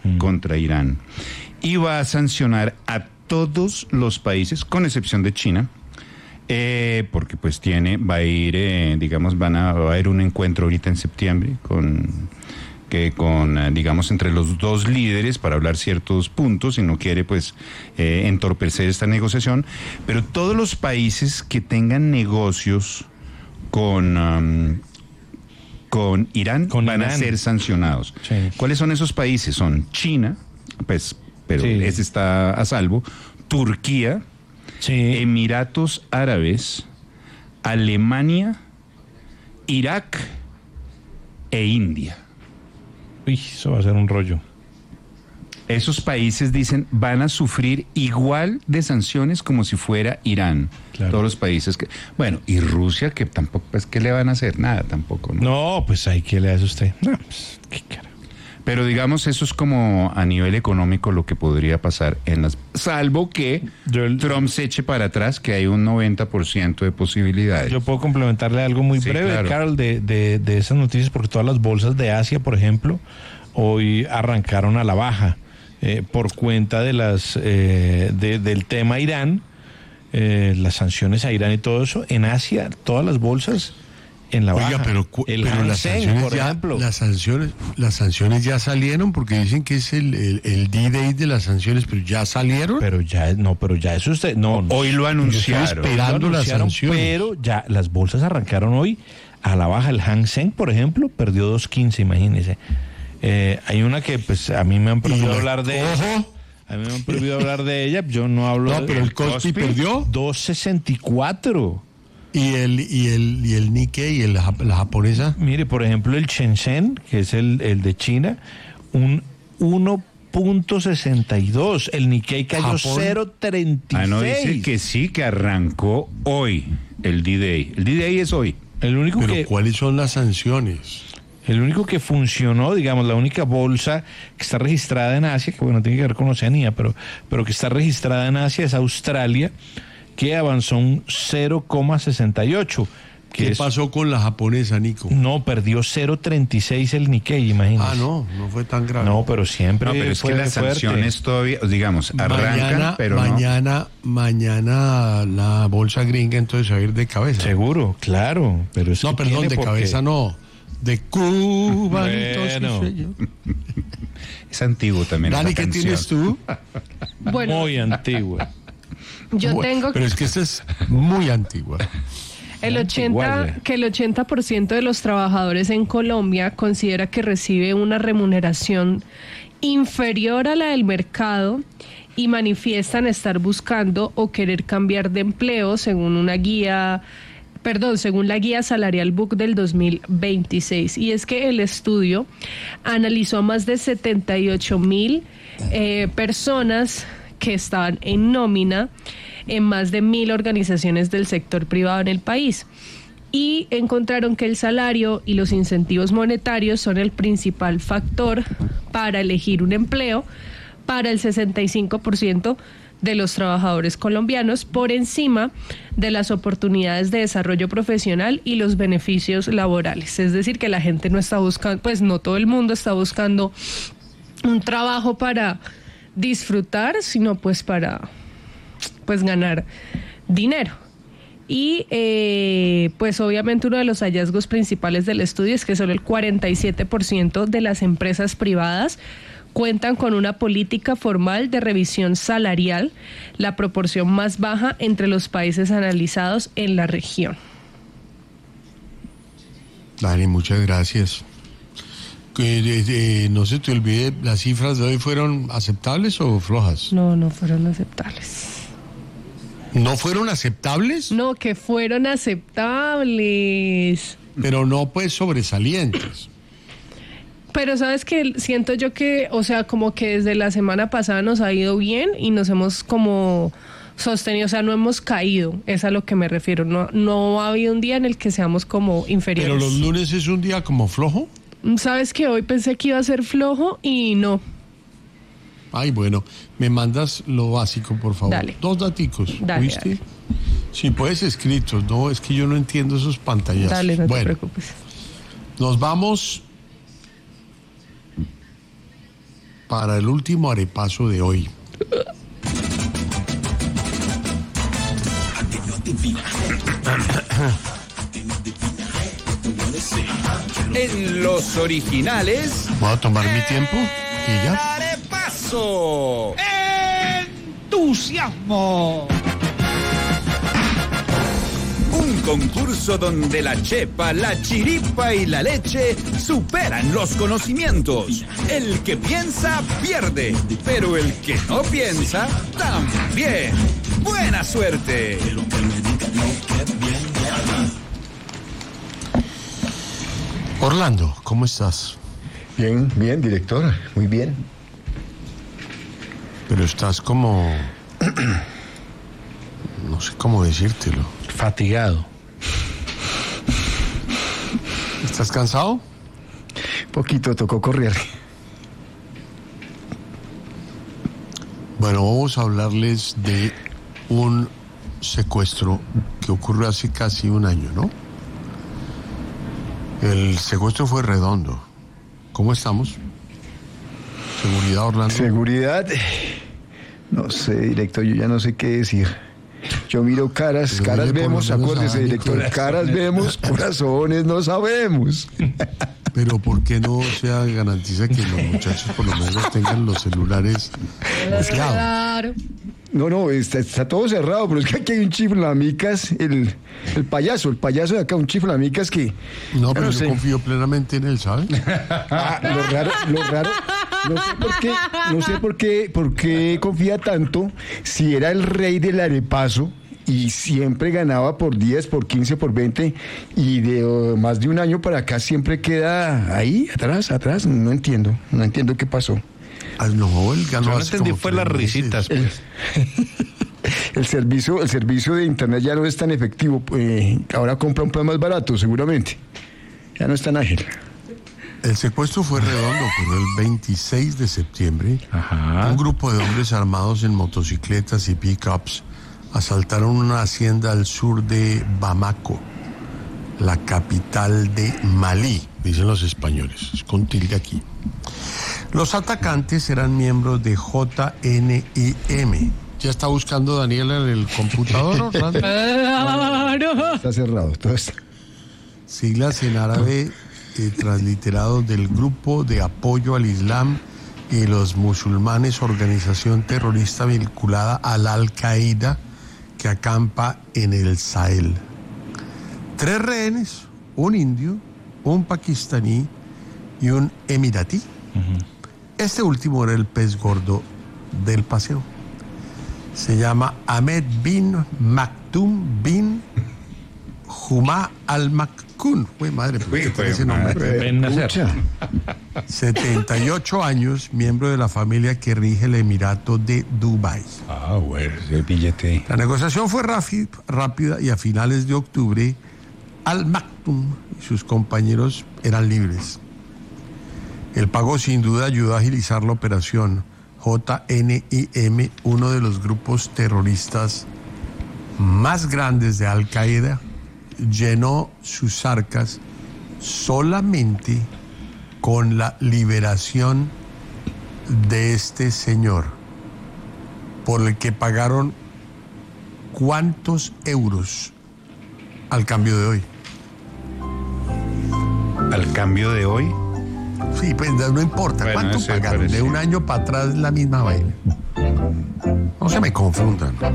contra Irán y va a sancionar a todos los países, con excepción de China, porque pues va a ir, va a haber un encuentro ahorita en septiembre digamos, entre los dos líderes para hablar ciertos puntos y no quiere pues entorpecer esta negociación, pero todos los países que tengan negocios con Irán van a ser sancionados. Sí. ¿Cuáles son esos países? Son China, pues, pero ese está a salvo, Turquía, Emiratos Árabes, Alemania, Irak e India. Uy, eso va a ser un rollo. Esos países, dicen, van a sufrir igual de sanciones como si fuera Irán. Claro. Todos los países que... Bueno, y Rusia, que tampoco, pues, ¿qué le van a hacer? Nada tampoco, ¿no? No, pues ahí, ¿qué le hace usted? No, pues, qué cara. Pero digamos, eso es como a nivel económico lo que podría pasar salvo que Trump se eche para atrás, que hay un 90% de posibilidades. Yo puedo complementarle algo muy breve, claro, Carol, de esas noticias, porque todas las bolsas de Asia, por ejemplo, hoy arrancaron a la baja por cuenta de del tema Irán, las sanciones a Irán y todo eso. En Asia, todas las bolsas en la baja. Oiga, pero las sanciones, por ejemplo, las sanciones ya salieron, porque dicen que es el D-Day de las sanciones, pero ya salieron. Pero ya eso usted hoy lo anunciaron. Estoy esperando las sanciones. Pero ya las bolsas arrancaron hoy a la baja. El Hang Seng, por ejemplo, perdió 2.15, imagínese. Hay una que pues a mí me han prohibido hablar de ella. A mí me han prohibido hablar de ella. Yo no hablo de... pero el Kospi perdió 2.64. ¿Y el Nikkei, la japonesa? Mire, por ejemplo, el Shenzhen, que es el de China, un 1.62. El Nikkei cayó 0.36. No, dice que sí, que arrancó hoy el D-Day. El D-Day es hoy. Pero ¿cuáles son las sanciones? El único que funcionó, digamos, la única bolsa que está registrada en Asia, que bueno, tiene que ver con Oceanía, pero que está registrada en Asia es Australia, que avanzó un 0,68. ¿Qué pasó con la japonesa, Nico? No, perdió 0,36 el Nikkei, imagínese. No fue tan grave. No, pero siempre. No, pero es que las sanciones todavía, digamos, arrancan, pero mañana la bolsa gringa entonces va a ir de cabeza. Seguro, claro. Pero no, perdón, de cabeza no. De Cuba, bueno. Es antiguo también. Dani, ¿qué tienes tú? Bueno, muy antigua. Pero es que esta es muy antigua. Que el 80% de los trabajadores en Colombia considera que recibe una remuneración inferior a la del mercado y manifiestan estar buscando o querer cambiar de empleo según la guía salarial BUC del 2026. Y es que el estudio analizó a más de 78,000 personas que estaban en nómina en más de 1,000 organizaciones del sector privado en el país. Y encontraron que el salario y los incentivos monetarios son el principal factor para elegir un empleo para el 65% de los trabajadores colombianos, por encima de las oportunidades de desarrollo profesional y los beneficios laborales. Es decir, que la gente no está buscando, pues no todo el mundo está buscando un trabajo para disfrutar, sino pues para ganar dinero. Y pues obviamente uno de los hallazgos principales del estudio es que solo el 47% de las empresas privadas cuentan con una política formal de revisión salarial, la proporción más baja entre los países analizados en la región. Dani, muchas gracias. No se te olvide, ¿las cifras de hoy fueron aceptables o flojas? No fueron aceptables. ¿No fueron aceptables? No, que fueron aceptables. Pero no pues sobresalientes. Pero sabes que siento yo que, o sea, como que desde la semana pasada nos ha ido bien y nos hemos como sostenido, o sea, no hemos caído, es a lo que me refiero. No ha habido un día en el que seamos como inferiores. ¿Pero los lunes es un día como flojo? Sabes que hoy pensé que iba a ser flojo y no. Ay, bueno, me mandas lo básico, por favor. Dale. 2 daticos, dale, ¿viste? Dale. Si puedes escritos, no, es que yo no entiendo esos pantallazos. Dale, no te preocupes. Nos vamos para el último arepaso de hoy. En los originales. Voy a tomar mi tiempo y ya. ¡Arepaso! ¡Entusiasmo! Un concurso donde la chepa, la chiripa y la leche superan los conocimientos. El que piensa, pierde. Pero el que no piensa, también. ¡Buena suerte! Orlando, ¿cómo estás? Bien, bien, director, muy bien. Pero estás como... no sé cómo decírtelo. Fatigado. ¿Estás cansado? Poquito, tocó correr. Bueno, vamos a hablarles de un secuestro que ocurrió hace casi un año, ¿no? El secuestro fue redondo. ¿Cómo estamos? ¿Seguridad, Orlando? Seguridad. No sé, director, yo ya no sé qué decir. Yo miro caras, pero caras vemos, acuérdese, director, corazones. caras vemos, corazones no sabemos. Pero ¿por qué no se garantiza que los muchachos por lo menos tengan los celulares bloqueados? Claro. No, está todo cerrado, pero es que aquí hay un chiflamicas, el payaso de acá, un chiflamicas que... No, pero no yo sé. confío plenamente en él, ¿sabes? Lo raro, no sé por qué confía tanto si era el rey del arepaso y siempre ganaba por 10, por 15, por 20 y de más de un año para acá siempre queda ahí, atrás, no entiendo qué pasó. No, él ganó Yo no hace entendí, como fue 3 las meses. risitas, pues. El servicio de internet ya no es tan efectivo, ahora compra un plan más barato seguramente, ya no es tan ágil. El secuestro fue redondo, ocurrió el 26 de septiembre. Ajá. Un grupo de hombres armados en motocicletas y pick-ups asaltaron una hacienda al sur de Bamako, la capital de Malí, dicen los españoles, es con tilde aquí. Los atacantes eran miembros de JNIM. ¿Ya está buscando Daniela en el computador, Orlando? Claro. Está cerrado, todo está. Siglas en árabe transliterados del Grupo de Apoyo al Islam y los Musulmanes, organización terrorista vinculada a la Al-Qaeda que acampa en el Sahel. 3 rehenes, un indio, un pakistaní y un emiratí. Este último era el pez gordo del paseo. Se llama Ahmed bin Maktoum bin Juma al-Maktoum. Uy, madre, ¿por qué tiene ese nombre? Ben Nasser. 78 años, miembro de la familia que rige el Emirato de Dubái. Ah, bueno, ese billete. La negociación fue rápida y a finales de octubre, al-Maktoum y sus compañeros eran libres. El pago sin duda ayudó a agilizar la operación. JNIM, uno de los grupos terroristas más grandes de Al-Qaeda, llenó sus arcas solamente con la liberación de este señor, por el que pagaron ¿cuántos euros al cambio de hoy? Al cambio de hoy. Sí, pues no importa. Bueno, ¿Cuánto ese pagaron? parece. De un año para atrás la misma vaina. No se me confundan.